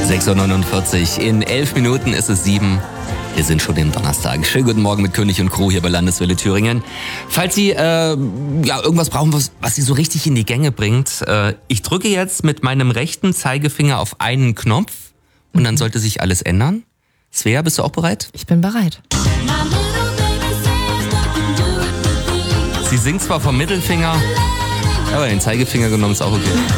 6.49 Uhr. In 11 Minuten ist es 7. Wir sind schon im Donnerstag. Schönen guten Morgen mit König und Crew hier bei Landeswelle Thüringen. Falls Sie irgendwas brauchen, was Sie so richtig in die Gänge bringt, ich drücke jetzt mit meinem rechten Zeigefinger auf einen Knopf und dann sollte sich alles ändern. Svea, bist du auch bereit? Ich bin bereit. Sie singt zwar vom Mittelfinger, aber den Zeigefinger genommen ist auch okay.